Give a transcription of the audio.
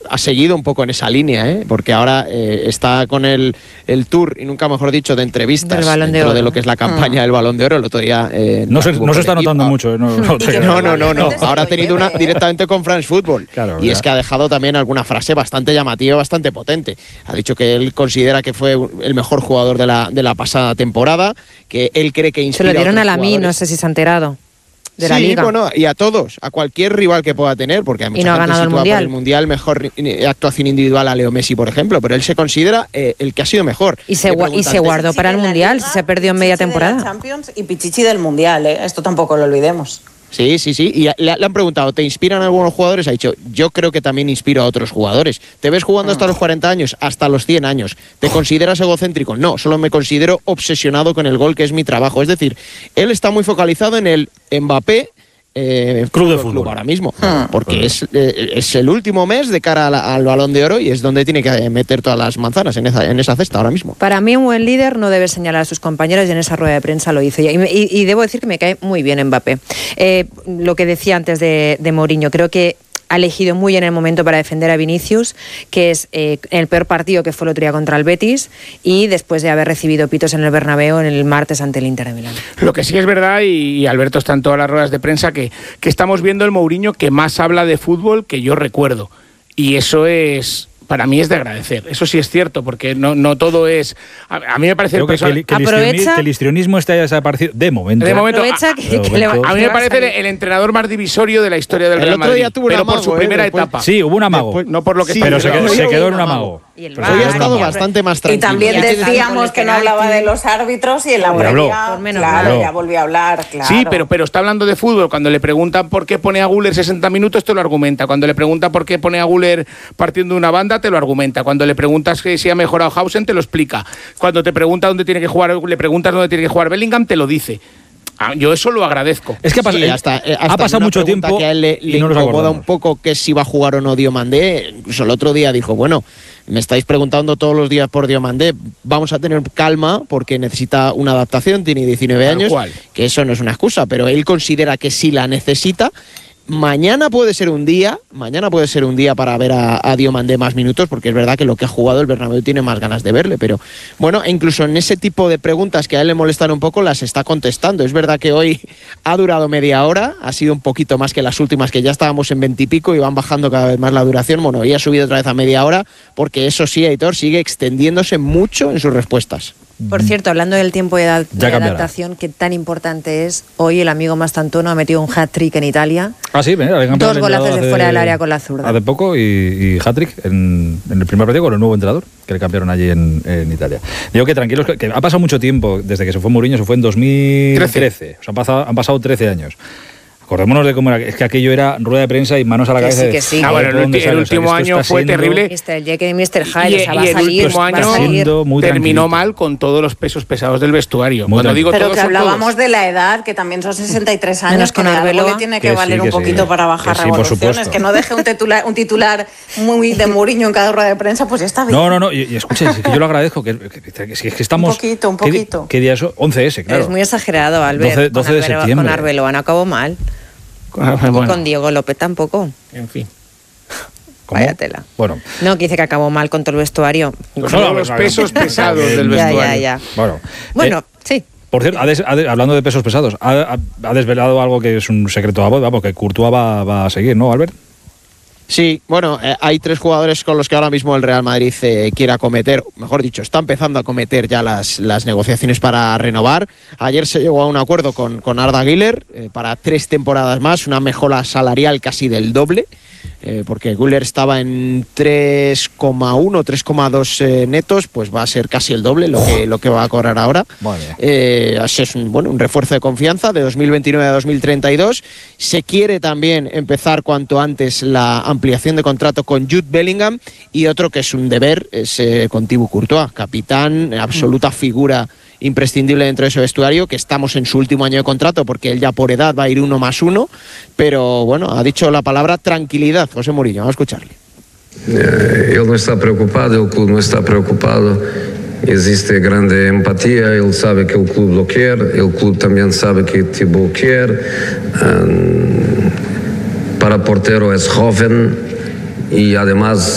ha seguido un poco en esa línea, porque ahora está con el tour, y nunca mejor dicho, de entrevistas dentro de lo que es la campaña del Balón de Oro. El otro día no se está notando mucho. No. Ahora ha tenido una directamente con France Football. Claro, y es que ha dejado también alguna frase bastante llamativa, bastante potente. Ha dicho que él considera que fue el mejor jugador de la pasada temporada, que él cree que inspira. Se lo dieron a Lamine, no sé si se ha enterado. De la Liga. Bueno, y a todos, a cualquier rival que pueda tener, porque hay mucha gente que sitúa por el Mundial mejor actuación individual a Leo Messi, por ejemplo, pero él se considera el que ha sido mejor. Y se guardó para el Mundial, se perdió en media temporada. Champions y Pichichi del Mundial, esto tampoco lo olvidemos. Sí, y le han preguntado, ¿te inspiran algunos jugadores? Ha dicho, yo creo que también inspiro a otros jugadores. ¿Te ves jugando hasta los 40 años? Hasta los 100 años. ¿Te consideras egocéntrico? No, solo me considero obsesionado con el gol, que es mi trabajo. Es decir, él está muy focalizado en el Mbappé Club de Fútbol ahora mismo, porque es el último mes de cara al Balón de Oro y es donde tiene que meter todas las manzanas en esa cesta ahora mismo. Para mí un buen líder no debe señalar a sus compañeros, y en esa rueda de prensa lo hizo. Y debo decir que me cae muy bien Mbappé. Lo que decía antes de Mourinho, creo que ha elegido muy bien el momento para defender a Vinicius, que es el peor partido, que fue el otro día contra el Betis, y después de haber recibido pitos en el Bernabéu en el martes ante el Inter de Milán. Lo que sí es verdad, y Alberto está en todas las ruedas de prensa, que estamos viendo el Mourinho que más habla de fútbol que yo recuerdo. Y eso es... para mí es de agradecer. Eso sí es cierto, porque no todo es... A mí me parece... que el histrionismo está ya desaparecido, de momento. A mí me parece el entrenador más divisorio de la historia del Real Madrid, pero por su primera etapa. Sí, hubo un amago. No por lo que pero se quedó en un amago. Hoy ha estado bastante más tranquilo. Y también decíamos que no hablaba de los árbitros, y en la previa, claro, ya volvió a hablar, claro. Sí, pero está hablando de fútbol. Cuando le preguntan por qué pone a Güler 60 minutos, te lo argumenta. Cuando le preguntan por qué pone a Güler partiendo de una banda, te lo argumenta. Cuando le preguntas que si ha mejorado Hausen, te lo explica. Cuando te pregunta dónde tiene que jugar, le preguntas dónde tiene que jugar Bellingham, te lo dice. Yo eso lo agradezco. Es que ha pasado mucho tiempo que a él le incomoda un poco que si va a jugar o no Diomandé. Incluso el otro día dijo, bueno, me estáis preguntando todos los días por Diomandé, vamos a tener calma porque necesita una adaptación, tiene 19 años, que eso no es una excusa, pero él considera que sí la necesita. Mañana puede ser un día para ver a Diomandé más minutos, porque es verdad que lo que ha jugado el Bernabéu tiene más ganas de verle, pero bueno, incluso en ese tipo de preguntas que a él le molestan un poco, las está contestando. Es verdad que hoy ha durado media hora, ha sido un poquito más que las últimas, que ya estábamos en 20 y pico y van bajando cada vez más la duración. Bueno, hoy ha subido otra vez a media hora, porque eso sí, Aitor, sigue extendiéndose mucho en sus respuestas. Por cierto, hablando del tiempo de adaptación, que tan importante es, hoy el amigo Mastantuono ha metido un hat-trick en Italia. Ah, sí, mira, 2 golazos de fuera del área con la zurda. Hace poco, y hat-trick en el primer partido con el nuevo entrenador, que le cambiaron allí en Italia. Digo que tranquilos, que ha pasado mucho tiempo desde que se fue Mourinho, se fue en 2013. O sea, han pasado 13 años. Acordémonos de cómo era, es que aquello era rueda de prensa y manos a la cabeza. Que sí. Bueno, el último año fue terrible. Mr. Jekyll y Mr. Hyde, y el último año terminó mal con todos los pesos pesados del vestuario. Pero que hablábamos de la edad, que también son 63 años, que Arbeloa le tiene que valer un poquito para bajar revoluciones, que no deje un titular muy de Mourinho en cada rueda de prensa, pues ya está bien. No, y escuchen, que yo lo agradezco, que estamos... Un poquito. ¿Qué día es eso? 11S, claro. Es muy exagerado, Albert. 12 de septiembre. Con Arbeloa no acabó mal. Y con Diego López tampoco. En fin. ¿Cómo? Tela. Bueno. No, que dice que acabó mal con todo el vestuario. Los pesos pesados del vestuario. Ya. Bueno, sí. Por cierto, hablando de pesos pesados, ha desvelado algo que es un secreto a voz, vamos, que Courtois va a seguir, ¿no, Albert? Sí, bueno, hay 3 jugadores con los que ahora mismo el Real Madrid quiere acometer, mejor dicho, está empezando a acometer ya las negociaciones para renovar. Ayer se llegó a un acuerdo con Arda Güler para 3 temporadas más, una mejora salarial casi del doble, porque Güler estaba en 3,1, 3,2 netos, pues va a ser casi el doble lo que va a cobrar ahora. Así es un refuerzo de confianza de 2029 a 2032. Se quiere también empezar cuanto antes la ampliación de contrato con Jude Bellingham, y otro que es un deber es con Thibaut Courtois, capitán, absoluta figura imprescindible dentro de ese vestuario, que estamos en su último año de contrato porque él ya por edad va a ir 1+1, pero bueno, ha dicho la palabra tranquilidad José Mourinho. Vamos a escucharle. Él no está preocupado, el club no está preocupado, existe grande empatía, él sabe que el club lo quiere, el club también sabe que Thibaut quiere. Para portero es joven y además